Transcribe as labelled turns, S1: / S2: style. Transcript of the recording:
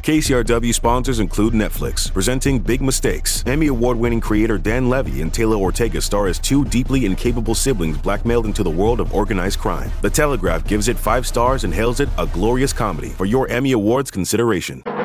S1: KCRW sponsors include Netflix, presenting Big Mistakes. Emmy Award-winning creator Dan Levy and Taylor Ortega star as two deeply incapable siblings blackmailed into the world of organized crime. The Telegraph gives it 5 stars and hails it a glorious comedy. For your Emmy Awards consideration.